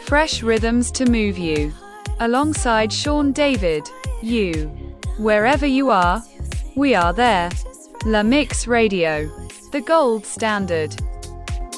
Fresh rhythms to move you. Alongside Sean David, you. Wherever you are, we are there. La Mix Radio. The gold standard.